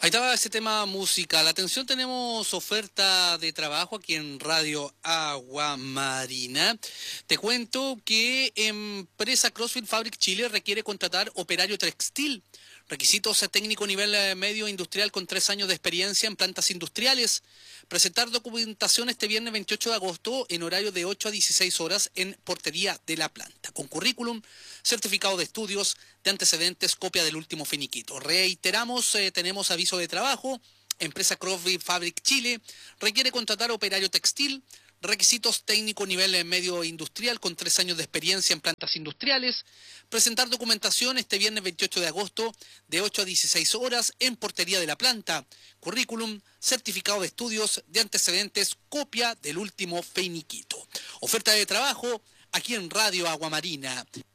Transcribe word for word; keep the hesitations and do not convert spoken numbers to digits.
Ahí estaba ese tema musical. Atención, tenemos oferta de trabajo aquí en Radio Agua Marina. Te cuento que empresa CrossFit Fabric Chile requiere contratar operario textil. Requisitos técnico nivel eh, medio industrial con tres años de experiencia en plantas industriales. Presentar documentación este viernes veintiocho de agosto en horario de ocho a dieciséis horas en portería de la planta. Con currículum, certificado de estudios, de antecedentes, copia del último finiquito. Reiteramos, eh, tenemos aviso de trabajo. Empresa CrossFit Fabric Chile requiere contratar operario textil. Requisitos técnico nivel eh, medio industrial con tres años de experiencia en plantas industriales. Presentar documentación este viernes veintiocho de agosto de ocho a dieciséis horas en portería de la planta. Currículum, certificado de estudios, de antecedentes, copia del último finiquito. Oferta de trabajo aquí en Radio Aguamarina.